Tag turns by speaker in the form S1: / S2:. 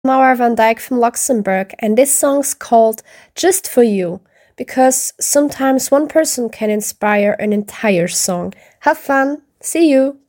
S1: Mauer van Dijk from Luxembourg, and this song's called Just For You, because sometimes one person can inspire an entire song. Have fun! See you!